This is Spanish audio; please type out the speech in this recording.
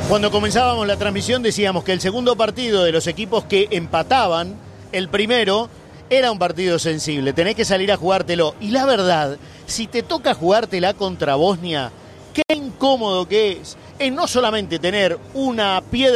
Cuando comenzábamos la transmisión decíamos que el segundo partido de los equipos que empataban, el primero era un partido sensible, tenés que salir a jugártelo. Y la verdad, si te toca jugártela contra Bosnia, qué incómodo que es no solamente tener una piedra